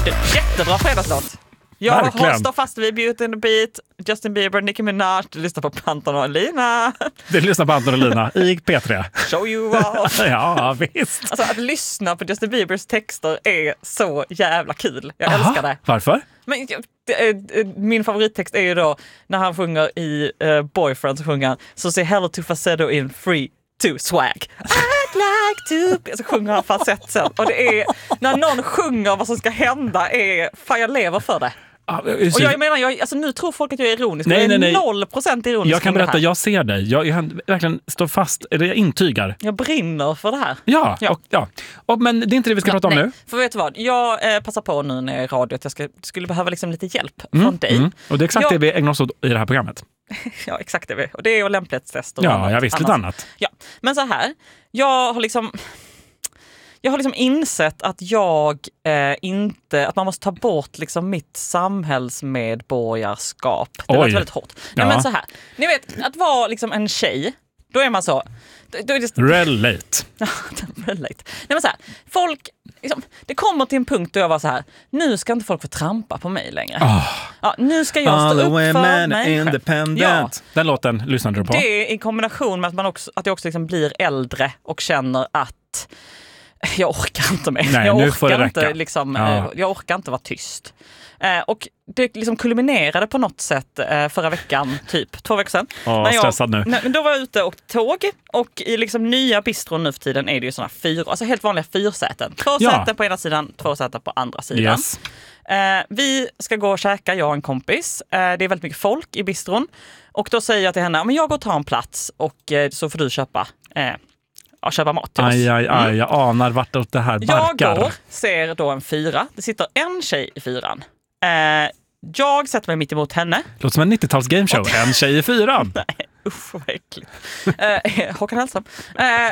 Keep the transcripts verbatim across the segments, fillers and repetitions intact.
Jättebra fredagslåt. Jag Verkligen. står fast vid Beauty and the Beat, Justin Bieber, Nicki Minaj, lyssnar på Anton och Lina. Du lyssnar på Anton och Lina i P tre. Show you off. Ja, visst. Alltså att lyssna på Justin Biebers texter är så jävla kul. Jag Aha, älskar det. Varför? Men det är, min favorittext är ju då när han sjunger i uh, Boyfriend, så sjunger han så say hello to falsetto in free to swag. I'd like to... Så sjunger han falsett sen. Och det är, när någon sjunger vad som ska hända, är fan jag lever för det. Ah, och jag menar, jag, alltså nu tror folk att jag är ironisk. Nej, jag är nej, nej. noll procent ironisk. Jag kan berätta, jag ser dig. Jag, jag verkligen står fast, eller jag intygar. Jag brinner för det här. Ja, ja. Och, ja. Och, men det är inte det vi ska ja, prata om nej. nu. För vet du vad, jag eh, passar på nu när jag är i radio att jag ska, skulle behöva liksom lite hjälp Mm, från dig. Mm. Och det är exakt jag, det vi ägnar oss åt i det här programmet. Ja, exakt det vi. Och det är ju lämplighetstester. Ja, jag visste lite annat. Ja, men så här. Jag har liksom... Jag har liksom insett att jag eh, inte, att man måste ta bort liksom mitt samhällsmedborgarskap. Det låter väldigt hårt. Nej, Ja. men så här. Ni vet, att vara liksom en tjej, då är man så... Då är det, Relate. Relate. Nej, men så här, folk, liksom, det kommer till en punkt då jag var så här, nu ska inte folk få trampa på mig längre. Oh. Ja, nu ska jag stå upp för mig independent. Ja. Den låten lyssnade du på? Det är i kombination med att, man också, att jag också liksom blir äldre och känner att jag orkar inte mer. Nej, jag, nu orkar får det inte, räcka. liksom, Ja. jag orkar inte vara tyst. Eh, och det liksom kulminerade på något sätt eh, förra veckan, typ två veckor sedan. Åh, när jag, stressad nu. När, då var jag ute och tåg och i liksom nya bistron nu för tiden är det ju såna fyra, alltså helt vanliga fyrsäten. Två Ja. säten på ena sidan, två säten på andra sidan. Yes. Eh, vi ska gå och käka, jag och en kompis. Eh, det är väldigt mycket folk i bistron. Och då säger jag till henne, men jag går och tar en plats och eh, så får du köpa eh, Ja, köpa mat till oss. Aj, aj, aj. Mm. Jag anar vart åt det här barkar. Jag går, ser då en fyra. Det sitter en tjej i fyran. Eh, jag sätter mig mitt emot henne. Låter som en nittio-tals gameshow. En tjej i fyran. Nej, usch vad äckligt. Eh, Håkan Hellström. Eh,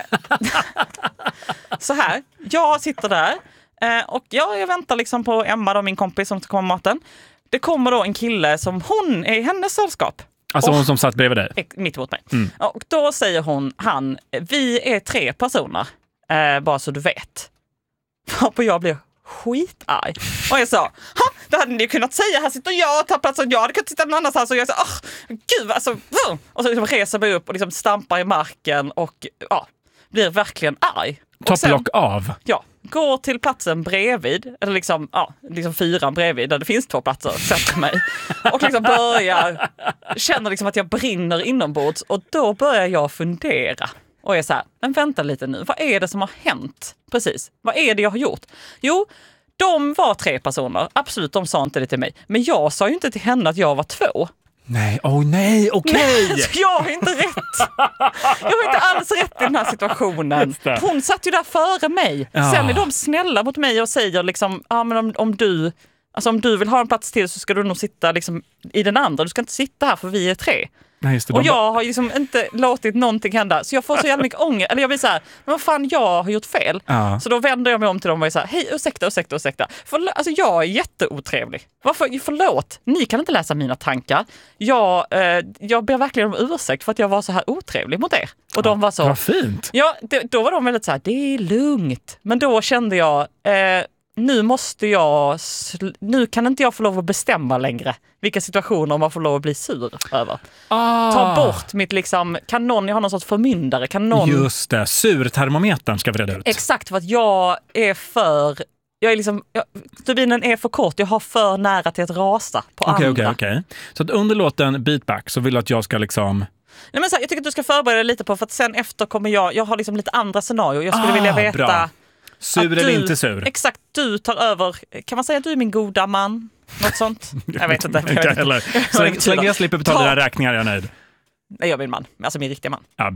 så här, jag sitter där eh, och ja, jag väntar liksom på Emma, då, min kompis som ska komma med maten. Det kommer då en kille som hon är i hennes sällskap. Alltså och, hon som satt bredvid dig? Mitt emot mig. Mm. Och då säger hon, han, vi är tre personer, eh, bara så du vet. Varpå jag blir skitarg. Och jag sa, ha, det hade ni kunnat säga, här sitter jag och tar plats och jag hade kunnat sitta någon annanstans. Och jag sa, åh, gud, alltså. Och så liksom reser mig upp och liksom stampar i marken och ja, blir verkligen arg. Topplock av. Ja, går till platsen bredvid, eller liksom, ja, liksom fyran bredvid där det finns två platser, sätter mig och liksom börjar, känner liksom att jag brinner inombords och då börjar jag fundera och är så här, men vänta lite nu, vad är det som har hänt? Precis, vad är det jag har gjort? Jo, de var tre personer, absolut, de sa inte det till mig, men jag sa ju inte till henne att jag var två. Nej, åh oh, nej, okej! Okay. Jag har inte rätt. Jag har inte alls rätt i den här situationen. Hon satt ju där före mig. Ja. Sen är de snälla mot mig och säger liksom, ja, men om, om du alltså om du vill ha en plats till så ska du nog sitta liksom i den andra. Du ska inte sitta här för vi är tre. Nej, just det, och de... jag har liksom inte låtit någonting hända. Så jag får så jävla mycket ånger. Eller jag blir så här, men vad fan, jag har gjort fel. Ja. Så då vänder jag mig om till dem och är så här, hej, ursäkta, ursäkta, ursäkta. Förl- alltså jag är jätteotrevlig. Varför? Förlåt, ni kan inte läsa mina tankar. Jag, eh, jag ber verkligen om ursäkt för att jag var så här otrevlig mot er. Och de var så... Vad fint. Ja, det, då var de väldigt så här, det är lugnt. Men då kände jag... Eh, nu måste jag, sl- nu kan inte jag få lov att bestämma längre vilka situationer man får lov att bli sur över. Ah. Ta bort mitt liksom, kan någon, jag har någon sorts förmyndare, kan någon... Just det, surtermometern ska vi reda ut. Exakt, för att jag är för, jag är liksom, jag, turbinen är för kort, jag har för nära till att rasa på okay, andra. Okej, okej, okej. Så att under låten Beatback så vill du att jag ska liksom... Nej, men så här, jag tycker att du ska förbereda dig lite på, för att sen efter kommer jag, jag har liksom lite andra scenarier. Jag skulle ah, vilja veta... Bra. Sur du, eller inte sur? Exakt, du tar över. Kan man säga att du är min goda man? Något sånt? Jag vet inte. Jag vet inte. Så länge jag slipper betala Ta... dina räkningar är jag nöjd. Nej, jag är min man. Alltså min riktiga man. Ja,